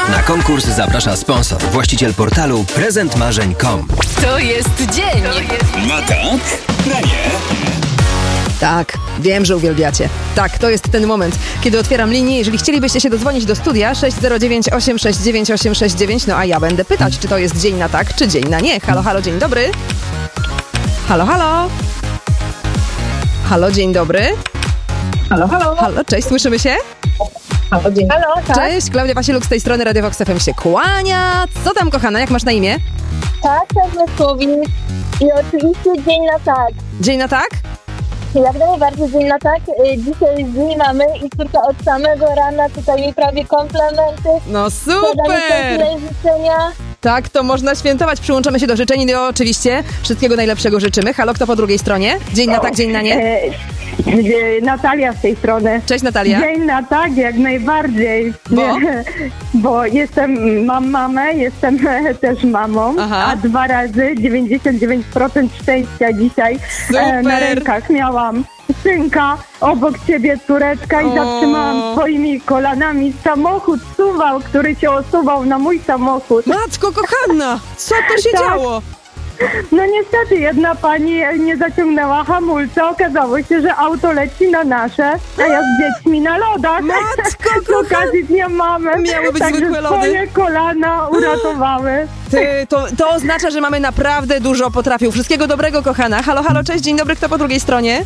Na konkurs zaprasza sponsor, właściciel portalu prezentmarzeń.com. To jest dzień. Na tak, na nie. Tak, wiem, że uwielbiacie. Tak, to jest ten moment, kiedy otwieram linię. Jeżeli chcielibyście się dodzwonić do studia 609 869 869, no a ja będę pytać, czy to jest dzień na tak, czy dzień na nie. Halo, halo, dzień dobry. Halo, halo. Halo, dzień dobry. Halo, halo. Halo, cześć, słyszymy się? Halo, dzień. Halo, tak. Cześć, Klaudia Wasieluk z tej strony Radio Vox FM się kłania. Co tam, kochana, jak masz na imię? Tak, Słowik. I oczywiście dzień na tak. Dzień na tak? Jak najbardziej dzień na tak. Dzisiaj z dni mamy i córka od samego rana tutaj jej prawie komplementy. No Składamy super! sobie życzenia. Tak, to można świętować. Przyłączamy się do życzeń i oczywiście wszystkiego najlepszego życzymy. Halo, kto po drugiej stronie? Dzień na tak, dzień na nie? Natalia z tej strony. Cześć, Natalia. Dzień na tak, jak najbardziej. Bo? Bo mam mamę, jestem też mamą, Aha. a 2 razy 99% szczęścia dzisiaj Super. na rękach miałam synka, obok ciebie córeczka i zatrzymałam swoimi kolanami samochód Suwał, który się osuwał na mój samochód. Matko kochana, co to się Tak. działo? No niestety jedna pani nie zaciągnęła hamulca. Okazało się, że auto leci na nasze, a ja z dziećmi na lodach. Matko Z okazji dnia mamy. Miały być Także zwykłe lody. swoje kolana uratowały. To oznacza, że mamy naprawdę dużo potrafił. Wszystkiego dobrego, kochana. Halo, halo, cześć, dzień dobry, kto po drugiej stronie?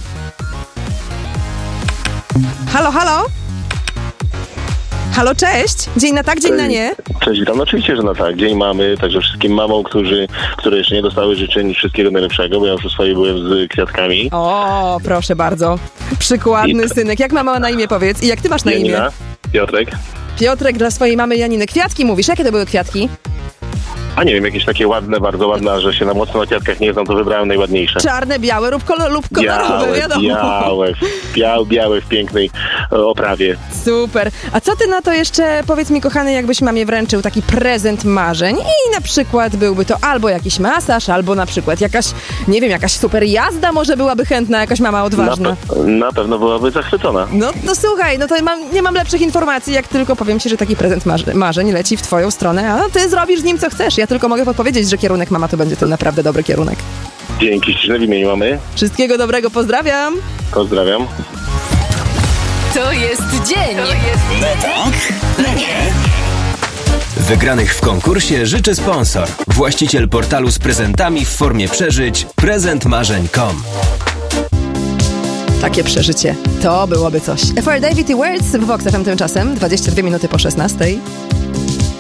Halo, halo? Halo, cześć. Dzień na tak, dzień na nie. Cześć, witam. No oczywiście, że na tak. Dzień mamy, także wszystkim mamom, które jeszcze nie dostały życzeń, wszystkiego najlepszego, bo ja już u swojej byłem z kwiatkami. O, proszę bardzo. Przykładny synek. Jak mama ma na imię, powiedz? I jak ty masz na imię? Janina, Piotrek. Piotrek dla swojej mamy Janiny. Kwiatki mówisz. Jakie to były kwiatki? A nie wiem, jakieś takie ładne, bardzo ładne, a że się na mocno na kwiatkach nie znam, to wybrałem najładniejsze. Czarne, białe lub kolorowe, wiadomo. Białe w pięknej oprawie. Super. A co ty na to jeszcze, powiedz mi, kochany, jakbyś mamie wręczył taki prezent marzeń i na przykład byłby to albo jakiś masaż, albo na przykład jakaś, nie wiem, jakaś super jazda może byłaby chętna, jakaś mama odważna. Na pewno byłaby zachwycona. No słuchaj, no to nie mam lepszych informacji, jak tylko powiem ci, że taki prezent marzeń leci w twoją stronę, a ty zrobisz z nim co chcesz. Ja tylko mogę podpowiedzieć, że kierunek mama to będzie ten naprawdę dobry kierunek. Dzięki, śliczne w imieniu mamy. Wszystkiego dobrego, pozdrawiam. Pozdrawiam. To jest dzień. Na tak, na nie. Wygranych w konkursie życzy sponsor, właściciel portalu z prezentami w formie przeżyć prezentmarzeń.com. Takie przeżycie, to byłoby coś. FR David i Words w Vox FM tymczasem, 22 minuty po 16.